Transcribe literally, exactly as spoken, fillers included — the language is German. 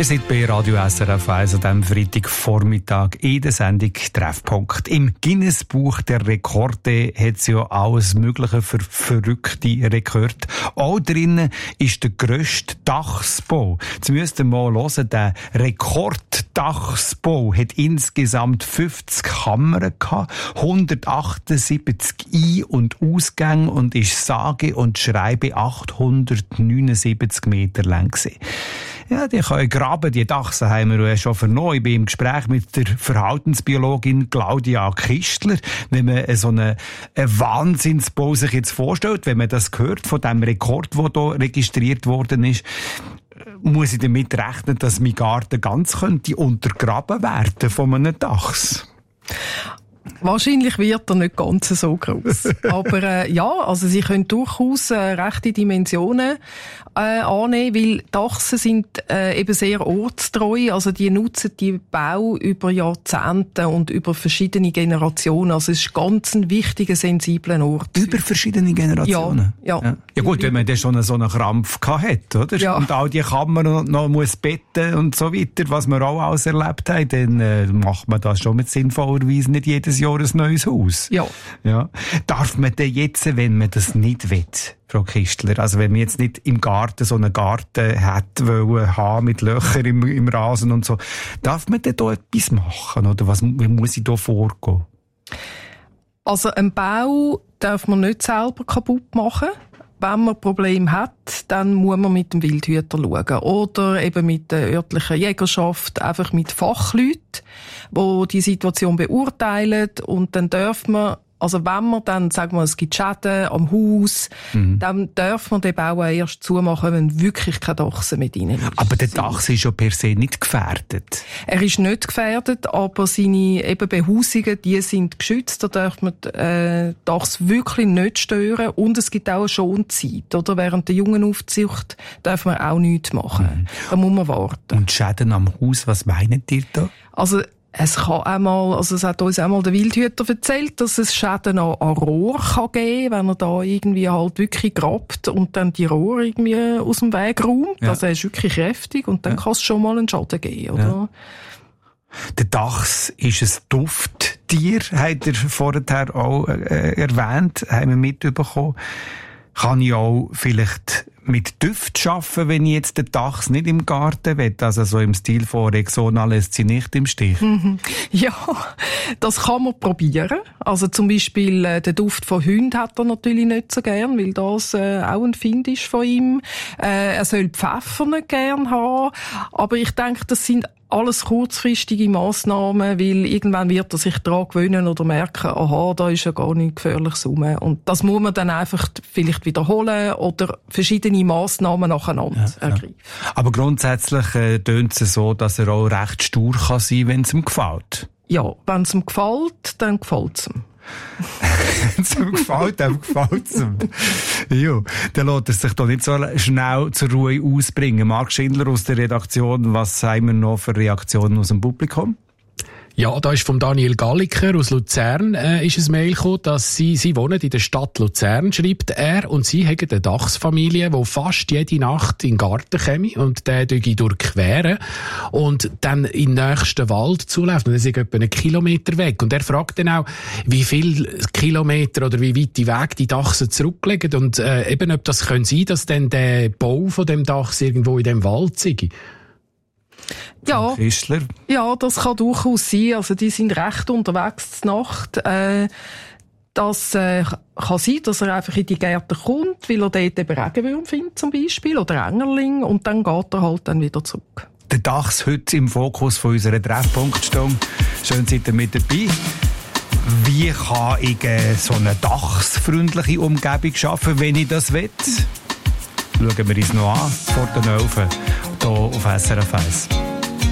Ihr seid bei Radio S R F eins an diesem Freitagvormittag in der Sendung Treffpunkt. Im Guinness-Buch der Rekorde hat es ja alles Mögliche für verrückte Rekorde. Auch drinnen ist der grösste Dachsbau. Jetzt müsst ihr mal hören, der Rekorddachsbau hat insgesamt fünfzig Kammern gehabt, hundertachtundsiebzig Ein- und Ausgänge und ist sage und schreibe achthundertneunundsiebzig Meter lang gewesen. Ja, die können graben, die Dachsen haben wir ja schon vernommen. Ich bin im Gespräch mit der Verhaltensbiologin Claudia Kistler. Wenn man so einen, einen Wahnsinnsbau sich jetzt vorstellt, wenn man das hört von dem Rekord, der hier registriert worden ist, muss ich damit rechnen, dass mein Garten ganz könnte untergraben werden von einem Dachs. Wahrscheinlich wird er nicht ganz so gross. Aber äh, ja, also sie können durchaus äh, rechte Dimensionen äh, annehmen, weil Dachsen sind äh, eben sehr ortstreu. Also die nutzen die Bau über Jahrzehnte und über verschiedene Generationen. Also es ist ganz ein wichtiger, sensibler Ort. Über verschiedene Generationen? Ja. Ja, ja. ja gut, wenn man dann schon so einen Krampf gehabt hat, oder? Ja. Und all die Kammern noch muss betten und so weiter, was wir auch alles erlebt haben, dann äh, macht man das schon mit sinnvollerweise nicht jedes Jahr ein neues Haus. Ja. Ja. Darf man denn jetzt, wenn man das nicht will, Frau Kistler, also wenn man jetzt nicht im Garten so einen Garten hätte wollen haben mit Löchern im, im Rasen und so, darf man denn da etwas machen? Oder was, wie muss ich da vorgehen? Also einen Bau darf man nicht selber kaputt machen. Wenn man Probleme hat, dann muss man mit dem Wildhüter schauen. Oder eben mit der örtlichen Jägerschaft, einfach mit Fachleuten, die die Situation beurteilen. Und dann darf man, also wenn man dann, sagen wir, es gibt Schäden am Haus, mhm. dann darf man den Bau erst zumachen, wenn wirklich kein Dachsen mit rein ist. Aber der Dachs ist ja per se nicht gefährdet. Er ist nicht gefährdet, aber seine eben Behausungen, die sind geschützt. Da darf man äh, Dachs wirklich nicht stören. Und es gibt auch eine Schonzeit. Oder? Während der Jungenaufzucht darf man auch nichts machen. Mhm. Da muss man warten. Und Schäden am Haus, was meint ihr da? Also es kann einmal, also es hat uns einmal der Wildhüter erzählt, dass es Schäden an, an Rohr kann geben, wenn er da irgendwie halt wirklich grabt und dann die Rohr irgendwie aus dem Weg räumt. Ja. Also er ist wirklich kräftig und dann ja. kann es schon mal einen Schaden geben, oder? Ja. Der Dachs ist ein Dufttier, hat er vorher auch äh, erwähnt, haben wir mitbekommen. Kann ich auch vielleicht mit Düft arbeiten, wenn ich jetzt den Dachs nicht im Garten will? Also so im Stil von Rexona lässt sie nicht im Stich. Ja, das kann man probieren. Also zum Beispiel äh, den Duft von Hunden hat er natürlich nicht so gern, weil das äh, auch ein Find ist von ihm. Äh, er soll Pfeffer nicht gern haben. Aber ich denke, das sind alles kurzfristige Massnahmen, weil irgendwann wird er sich daran gewöhnen oder merken, aha, da ist ja gar nicht gefährliches rum. Und das muss man dann einfach vielleicht wiederholen oder verschiedene Massnahmen nacheinander ja, ergreifen. Ja. Aber grundsätzlich äh, tönt es so, dass er auch recht stur kann sein, wenn es ihm gefällt. Ja, wenn es ihm gefällt, dann gefällt es ihm. Wenn es ihm gefällt, dann gefällt es ihm. Ja, dann lässt er sich doch nicht so schnell zur Ruhe ausbringen. Marc Schindler aus der Redaktion, was haben wir noch für Reaktionen aus dem Publikum? Ja, da ist vom Daniel Galliker aus Luzern äh, ist ein Mail gekommen, dass sie, sie wohnen in der Stadt Luzern, schreibt er, und sie haben eine Dachsfamilie, die fast jede Nacht in den Garten käme und den durchqueren und dann in den nächsten Wald zulaufen. Und das ist etwa einen Kilometer weg. Und er fragt dann auch, wie viele Kilometer oder wie weit die Weg die Dachsen zurücklegen und äh, eben, ob das können sein, dass dann der Bau von dem Dachs irgendwo in dem Wald sei. Ja, ja, das kann durchaus sein. Also die sind recht unterwegs zur Nacht. Äh, das äh, kann sein, dass er einfach in die Gärten kommt, weil er dort eben Regenwürmer findet zum Beispiel oder Engerling und dann geht er halt dann wieder zurück. Der Dachs heute im Fokus von unserer Treffpunktstunde. Schön, seid ihr mit dabei. Wie kann ich äh, so eine dachsfreundliche Umgebung schaffen, wenn ich das will? Schauen wir uns noch an vor den Öfen hier auf S R F eins.